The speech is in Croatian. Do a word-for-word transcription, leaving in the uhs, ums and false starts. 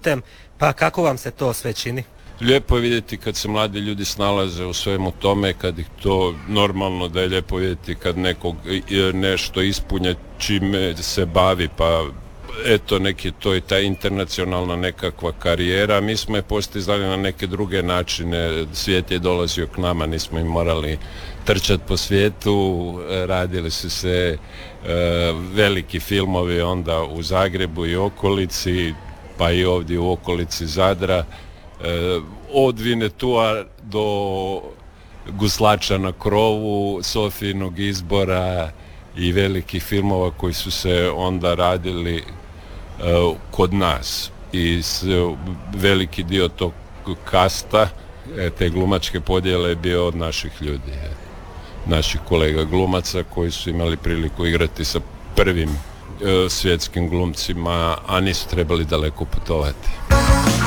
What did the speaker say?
putem, pa kako vam se to sve čini? Lijepo je vidjeti kad se mladi ljudi snalaze u svemu tome, kad ih to normalno, da je lijepo vidjeti kad nekog nešto ispunja čime se bavi, pa eto neki to je ta internacionalna nekakva karijera. Mi smo je postizali na neke druge načine, svijet je dolazio k nama, nismo im morali trčati po svijetu, radili su se e, veliki filmovi onda u Zagrebu i okolici, pa i ovdje u okolici Zadra. E, od Vinetua do Guslača na krovu, Sofijinog izbora i velikih filmova koji su se onda radili e, kod nas. I s, veliki dio tog kasta, e, te glumačke podjele je bio od naših ljudi, e, naših kolega glumaca koji su imali priliku igrati sa prvim e, svjetskim glumcima, a nisu trebali daleko putovati.